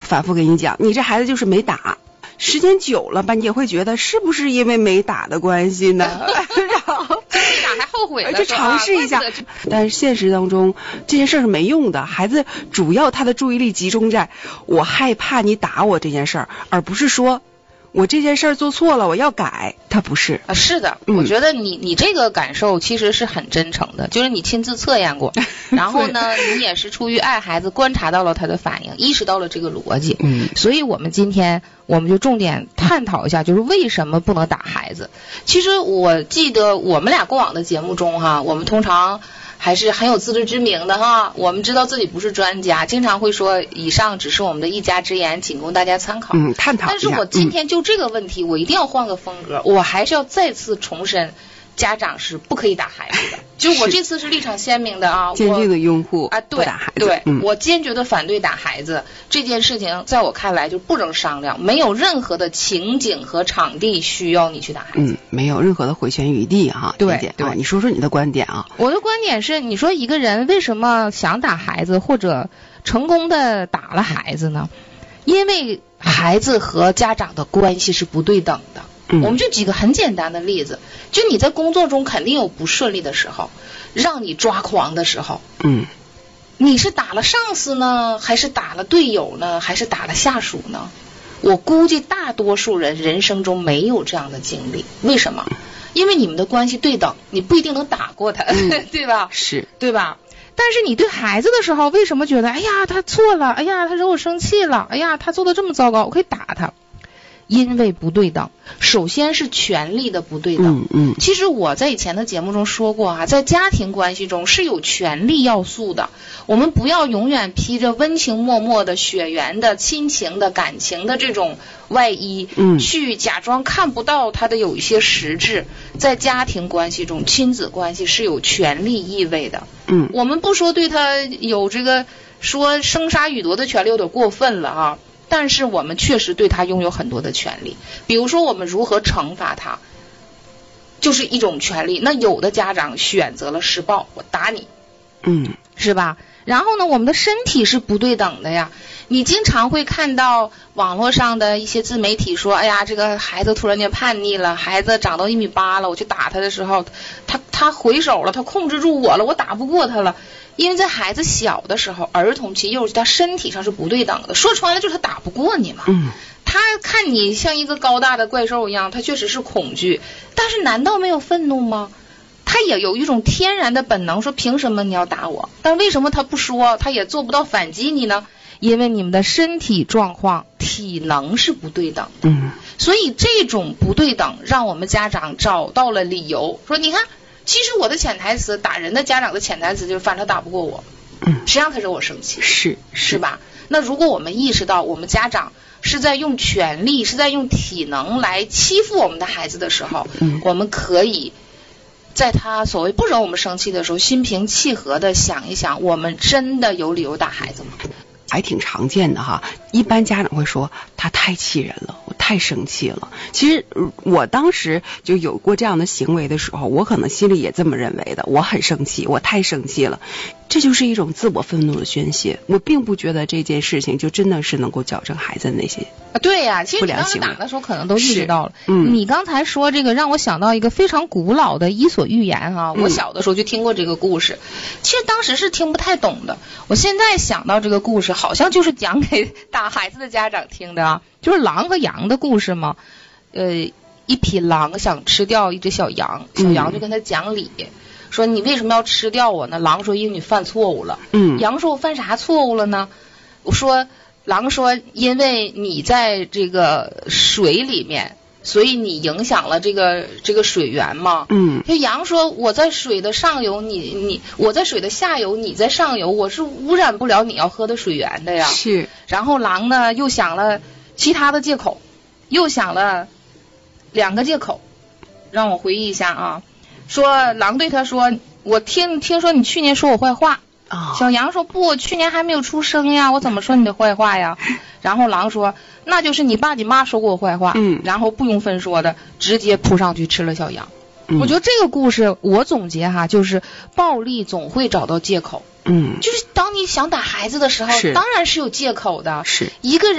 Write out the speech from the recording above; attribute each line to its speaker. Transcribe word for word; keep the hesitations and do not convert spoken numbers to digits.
Speaker 1: 反复跟你讲，你这孩子就是没打。时间久了吧，你也会觉得是不是因为没打的关系呢？然后
Speaker 2: 没打还后悔了，
Speaker 1: 就尝试一下。啊、但是现实当中这件事是没用的，孩子主要他的注意力集中在我害怕你打我这件事儿，而不是说我这件事儿做错了我要改。他不是
Speaker 2: 啊，是的、嗯、我觉得你你这个感受其实是很真诚的，就是你亲自测验过然后呢你也是出于爱孩子观察到了他的反应，意识到了这个逻辑。嗯，所以我们今天我们就重点探讨一下，就是为什么不能打孩子。其实我记得我们俩过往的节目中哈，我们通常还是很有自知之明的哈，我们知道自己不是专家，经常会说以上只是我们的一家之言，仅供大家参考。
Speaker 1: 嗯，探讨一下。
Speaker 2: 但是我今天就这个问题、嗯、我一定要换个风格，我还是要再次重申家长是不可以打孩子的。就我这次是立场鲜明的啊，
Speaker 1: 坚定的拥护
Speaker 2: 啊，对，
Speaker 1: 不打孩子。
Speaker 2: 对、
Speaker 1: 嗯，
Speaker 2: 我坚决的反对打孩子这件事情，在我看来就不能商量，没有任何的情景和场地需要你去打孩子。
Speaker 1: 嗯，没有任何的回旋余地哈。
Speaker 2: 对对、
Speaker 1: 啊，你说说你的观点啊。
Speaker 2: 我的观点是，你说一个人为什么想打孩子或者成功的打了孩子呢？因为孩子和家长的关系是不对等的。嗯、我们就举个很简单的例子，就你在工作中肯定有不顺利的时候，让你抓狂的时候，嗯，你是打了上司呢，还是打了队友呢，还是打了下属呢？我估计大多数人人生中没有这样的经历。为什么？因为你们的关系对等，你不一定能打过他、嗯、对吧？
Speaker 1: 是，
Speaker 2: 对吧？但是你对孩子的时候，为什么觉得哎呀他错了，哎呀他惹我生气了，哎呀他做的这么糟糕，我可以打他？因为不对等，首先是权力的不对等。嗯嗯。其实我在以前的节目中说过啊，在家庭关系中是有权力要素的。我们不要永远披着温情脉脉的血缘的亲情的感情的这种外衣，嗯，去假装看不到它的有一些实质。在家庭关系中，亲子关系是有权力意味的。嗯。我们不说对他有这个说生杀予夺的权利有点过分了啊。但是我们确实对他拥有很多的权利，比如说我们如何惩罚他，就是一种权利。那有的家长选择了施暴，我打你，嗯，是吧？然后呢，我们的身体是不对等的呀。你经常会看到网络上的一些自媒体说，哎呀，这个孩子突然间叛逆了，孩子长到一米八了，我去打他的时候，他他回手了，他控制住我了，我打不过他了。因为在孩子小的时候，儿童期幼稚，他身体上是不对等的，说穿了就是他打不过你嘛。嗯，他看你像一个高大的怪兽一样，他确实是恐惧，但是难道没有愤怒吗？他也有一种天然的本能，说凭什么你要打我？但为什么他不说，他也做不到反击你呢？因为你们的身体状况、体能是不对等的。嗯，所以这种不对等让我们家长找到了理由，说你看。其实我的潜台词，打人的家长的潜台词就是反正打不过我，嗯，谁让他惹我生气，
Speaker 1: 是
Speaker 2: 是吧？那如果我们意识到我们家长是在用权力，是在用体能来欺负我们的孩子的时候，嗯，我们可以在他所谓不惹我们生气的时候，心平气和的想一想，我们真的有理由打孩子吗？
Speaker 1: 还挺常见的哈，一般家长会说他太气人了，我太生气了。其实我当时就有过这样的行为的时候，我可能心里也这么认为的，我很生气，我太生气了，这就是一种自我愤怒的宣泄。我并不觉得这件事情就真的是能够矫正孩子的那些
Speaker 2: 啊，对呀、啊，其实你刚才打的时候可能都意识到了。嗯，你刚才说这个让我想到一个非常古老的伊索寓言啊，我小的时候就听过这个故事，嗯、其实当时是听不太懂的。我现在想到这个故事，好像就是讲给打孩子的家长听的啊，就是狼和羊的故事嘛。呃，一匹狼想吃掉一只小羊，小羊就跟他讲理。嗯，说你为什么要吃掉我呢？狼说因为你犯错误了。嗯，羊说我犯啥错误了呢？我说狼说因为你在这个水里面，所以你影响了这个这个水源嘛。嗯，就羊说我在水的上游，你你我在水的下游，你在上游，我是污染不了你要喝的水源的呀。
Speaker 1: 是。然
Speaker 2: 后狼呢又想了其他的借口，又想了两个借口，让我回忆一下啊。说狼对他说，我听听说你去年说我坏话。哦，小羊说不，我去年还没有出生呀，我怎么说你的坏话呀？然后狼说那就是你爸你妈说过我坏话。嗯，然后不用分说的直接扑上去吃了小羊。嗯，我觉得这个故事我总结哈，就是暴力总会找到借口。嗯，就是当你想打孩子的时候，当然是有借口的。是一个人